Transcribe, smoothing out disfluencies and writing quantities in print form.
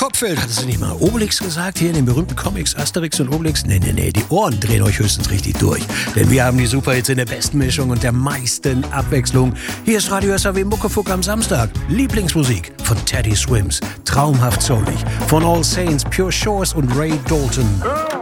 Kopfeld, hattest du nicht mal Obelix gesagt, hier in den berühmten Comics Asterix und Obelix? Nee, die Ohren drehen euch höchstens richtig durch. Denn wir haben die Superhits in der besten Mischung und der meisten Abwechslung. Hier ist Radio SAW Muckefuck am Samstag. Lieblingsmusik von Teddy Swims, traumhaft soulig, von All Saints, Pure Shores und Ray Dalton.